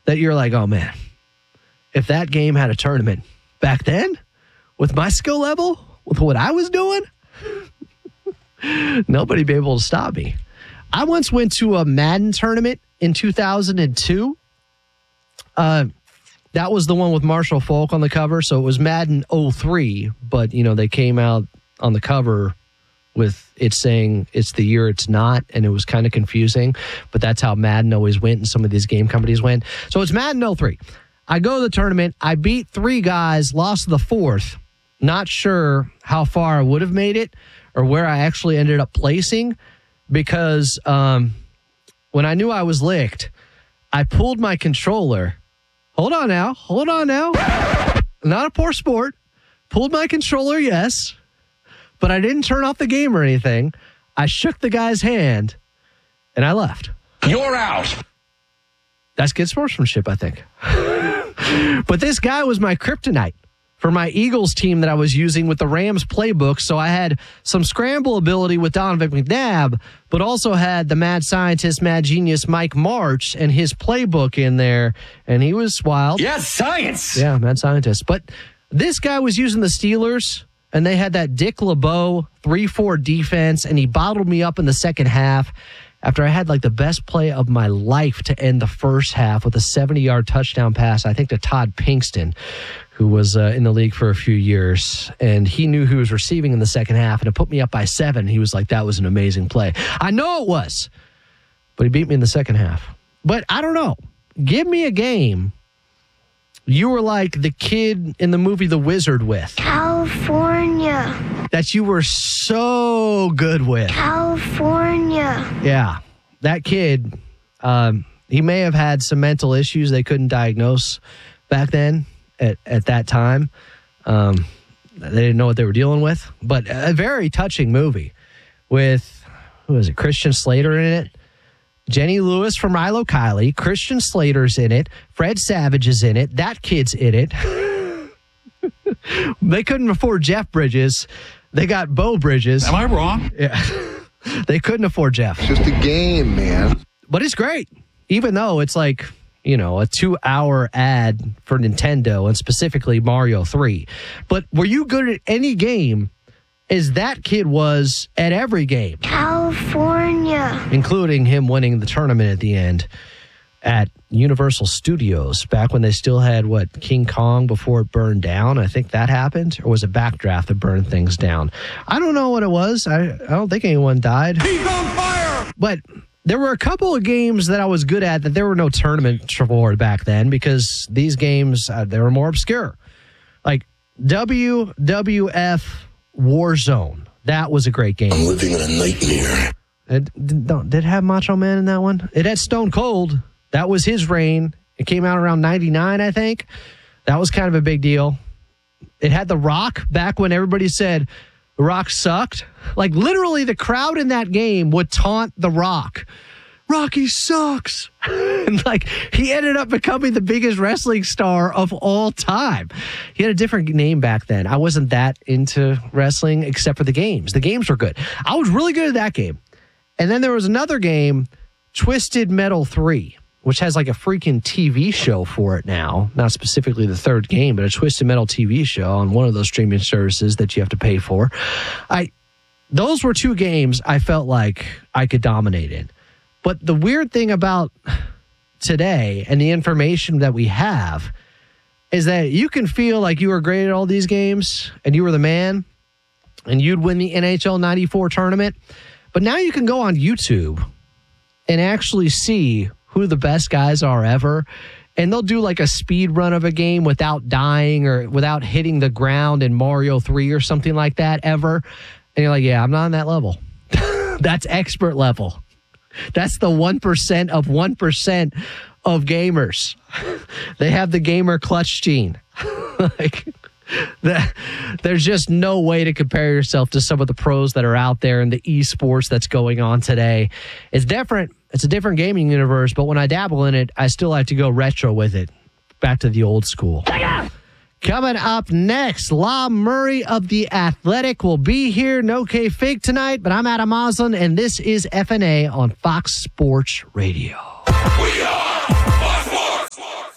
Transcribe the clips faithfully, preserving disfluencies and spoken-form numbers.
that you're like, oh man, if that game had a tournament back then with my skill level, with what I was doing, nobody'd be able to stop me. I once went to a Madden tournament in two thousand two. Uh, that was the one with Marshall Faulk on the cover. So it was Madden oh three, but, you know, they came out on the cover with it saying it's the year it's not, and it was kind of confusing. But that's how Madden always went, and some of these game companies went. So it's Madden oh three. I go to the tournament. I beat three guys, lost the fourth. Not sure how far I would have made it or where I actually ended up placing, because um, when I knew I was licked, I pulled my controller. Hold on now. Hold on now. Not a poor sport. Pulled my controller, yes. But I didn't turn off the game or anything. I shook the guy's hand, and I left. You're out. That's good sportsmanship, I think. But this guy was my kryptonite for my Eagles team that I was using with the Rams playbook. So I had some scramble ability with Donovan McNabb, but also had the mad scientist, mad genius Mike March and his playbook in there. And he was wild. Yes, science. Yeah, mad scientist. But this guy was using the Steelers, and they had that Dick LeBeau three four defense, and he bottled me up in the second half after I had like the best play of my life to end the first half with a seventy-yard touchdown pass, I think, to Todd Pinkston, who was uh, in the league for a few years. And he knew who was receiving in the second half, and it put me up by seven. He was like, that was an amazing play. I know it was, but he beat me in the second half. But I don't know. Give me a game you were like the kid in the movie The Wizard with. California. That you were so good with. California. Yeah. That kid, um, he may have had some mental issues they couldn't diagnose back then at, at that time. Um, they didn't know what they were dealing with. But a very touching movie with, who is it, Christian Slater in it? Jenny Lewis from Milo Kiley. Christian Slater's in it. Fred Savage is in it. That kid's in it. They couldn't afford Jeff Bridges. They got Bo Bridges. Am I wrong? Yeah. They couldn't afford Jeff. It's just a game, man. But it's great. Even though it's like, you know, a two-hour ad for Nintendo and specifically Mario three. But were you good at any game as that kid was at every game? California. Including him winning the tournament at the end at Universal Studios back when they still had, what, King Kong before it burned down? I think that happened. Or was it Backdraft that burned things down? I don't know what it was. I, I don't think anyone died. He's on fire! But there were a couple of games that I was good at that there were no tournament for back then because these games, uh, they were more obscure. Like W W F Warzone. That was a great game. I'm living in a nightmare. It, did it have Macho Man in that one? It had Stone Cold. That was his reign. It came out around ninety-nine, I think. That was kind of a big deal. It had The Rock back when everybody said The Rock sucked. Like, literally, the crowd in that game would taunt The Rock. Rocky sucks. And, like, he ended up becoming the biggest wrestling star of all time. He had a different name back then. I wasn't that into wrestling except for the games. The games were good. I was really good at that game. And then there was another game, Twisted Metal three, which has like a freaking T V show for it now. Not specifically the third game, but a Twisted Metal T V show on one of those streaming services that you have to pay for. I, those were two games I felt like I could dominate in. But the weird thing about today and the information that we have is that you can feel like you were great at all these games and you were the man and you'd win the N H L ninety-four tournament. But now you can go on YouTube and actually see who the best guys are ever. And they'll do like a speed run of a game without dying or without hitting the ground in Mario three or something like that ever. And you're like, yeah, I'm not on that level. That's expert level. That's the one percent of one percent of gamers. They have the gamer clutch gene. Like, that, there's just no way to compare yourself to some of the pros that are out there in the esports that's going on today. It's different. It's a different gaming universe, but when I dabble in it, I still like to go retro with it. Back to the old school. Coming up next, La Murray of The Athletic will be here. No K-Fig tonight, but I'm Adam Oslin, and this is F N A on Fox Sports Radio. We are Fox Sports.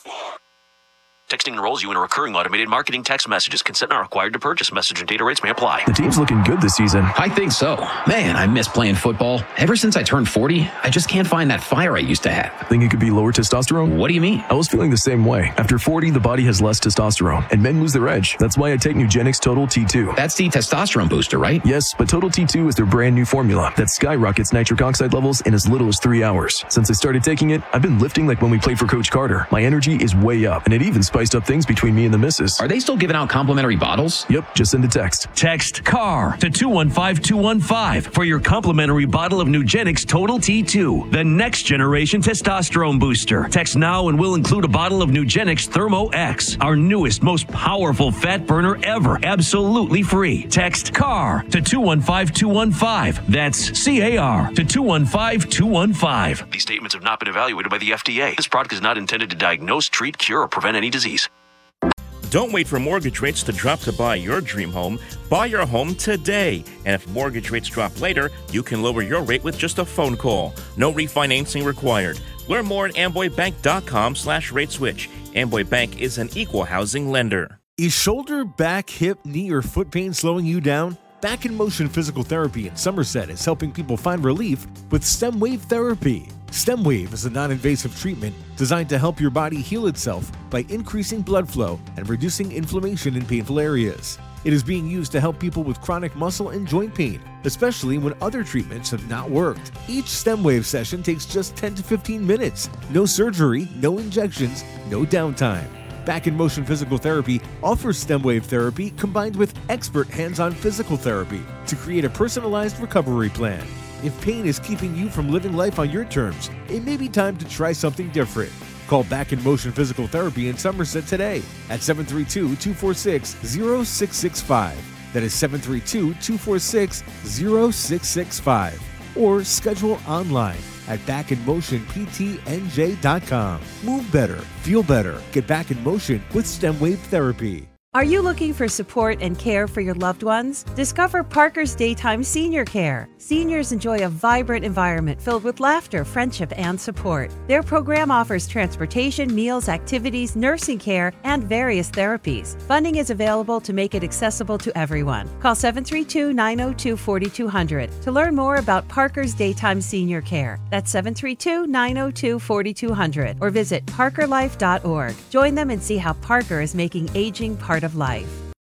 Texting enrolls you in a recurring automated marketing text messages. Consent not required to purchase. Message and data rates may apply. The team's looking good this season. I think so. Man, I miss playing football. Ever since I turned forty, I just can't find that fire I used to have. Think it could be lower testosterone? What do you mean? I was feeling the same way. After forty, the body has less testosterone, and men lose their edge. That's why I take Nugenix Total T two. That's the testosterone booster, right? Yes, but Total T two is their brand new formula that skyrockets nitric oxide levels in as little as three hours. Since I started taking it, I've been lifting like when we played for Coach Carter. My energy is way up, and it even spiced up things between me and the missus. Are they still giving out complimentary bottles? Yep, just send a text. Text CAR to two one five two one five for your complimentary bottle of Nugenix Total T two, the next generation testosterone booster. Text now and we'll include a bottle of Nugenix Thermo X, our newest, most powerful fat burner ever, absolutely free. Text CAR to two one five two one five. That's C A R to two one five two one five. These statements have not been evaluated by the F D A. This product is not intended to diagnose, treat, cure, or prevent any disease. Don't wait for mortgage rates to drop to buy your dream home. Buy your home today. And if mortgage rates drop later, you can lower your rate with just a phone call. No refinancing required. Learn more at amboybank.com slash rate switch. Amboy Bank is an equal housing lender. Is shoulder, back, hip, knee, or foot pain slowing you down? Back in Motion Physical Therapy in Somerset is helping people find relief with STEM Wave Therapy. STEM Wave is a non-invasive treatment designed to help your body heal itself by increasing blood flow and reducing inflammation in painful areas. It is being used to help people with chronic muscle and joint pain, especially when other treatments have not worked. Each STEM Wave session takes just ten to fifteen minutes. No surgery, no injections, no downtime. Back in Motion Physical Therapy offers STEM Wave Therapy combined with expert hands-on physical therapy to create a personalized recovery plan. If pain is keeping you from living life on your terms, it may be time to try something different. Call Back in Motion Physical Therapy in Somerset today at seven three two, two four six, zero six six five. That is seven three two, two four six, zero six six five. Or schedule online at back in motion p t n j dot com. Move better, feel better. Get back in motion with STEM Wave Therapy. Are you looking for support and care for your loved ones? Discover Parker's Daytime Senior Care. Seniors enjoy a vibrant environment filled with laughter, friendship, and support. Their program offers transportation, meals, activities, nursing care, and various therapies. Funding is available to make it accessible to everyone. Call seven three two, nine zero two, four two zero zero to learn more about Parker's Daytime Senior Care. That's seven three two, nine zero two, four two zero zero or visit parker life dot org. Join them and see how Parker is making aging part of life.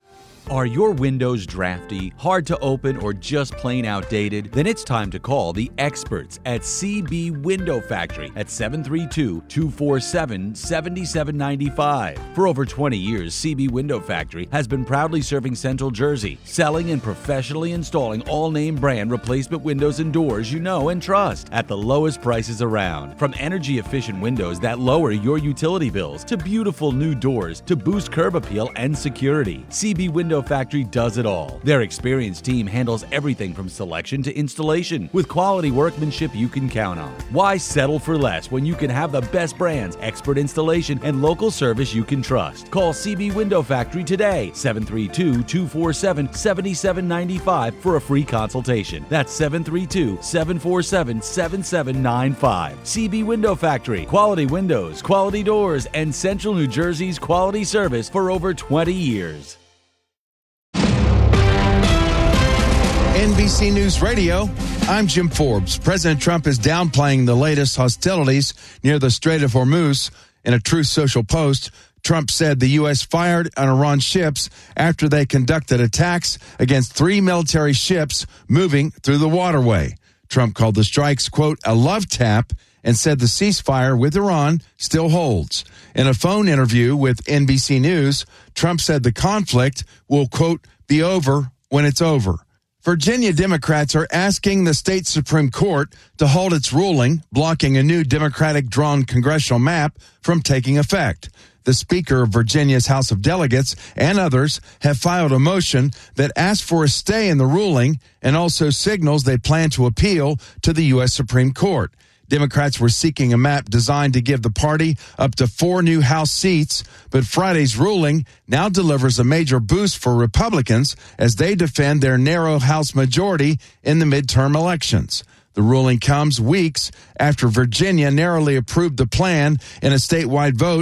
Are your windows drafty, hard to open, or just plain outdated? Then it's time to call the experts at C B Window Factory at seven three two, two four seven, seven seven nine five. For over twenty years, C B Window Factory has been proudly serving Central Jersey, selling and professionally installing all name brand replacement windows and doors you know and trust at the lowest prices around. From energy efficient windows that lower your utility bills to beautiful new doors to boost curb appeal and security, C B Window Factory does it all. Their experienced team handles everything from selection to installation with quality workmanship you can count on. Why settle for less when you can have the best brands, expert installation, and local service you can trust? Call C B Window Factory today, seven three two, two four seven, seven seven nine five for a free consultation. That's seven three two, seven four seven, seven seven nine five. C B Window Factory, quality windows, quality doors, and Central New Jersey's quality service for over twenty years. N B C News Radio, I'm Jim Forbes. President Trump is downplaying the latest hostilities near the Strait of Hormuz. In a Truth Social post, Trump said the U S fired on Iran ships after they conducted attacks against three military ships moving through the waterway. Trump called the strikes, quote, a love tap, and said the ceasefire with Iran still holds. In a phone interview with N B C News, Trump said the conflict will, quote, be over when it's over. Virginia Democrats are asking the state Supreme Court to hold its ruling, blocking a new Democratic-drawn congressional map from taking effect. The Speaker of Virginia's House of Delegates and others have filed a motion that asks for a stay in the ruling and also signals they plan to appeal to the U S Supreme Court. Democrats were seeking a map designed to give the party up to four new House seats, but Friday's ruling now delivers a major boost for Republicans as they defend their narrow House majority in the midterm elections. The ruling comes weeks after Virginia narrowly approved the plan in a statewide vote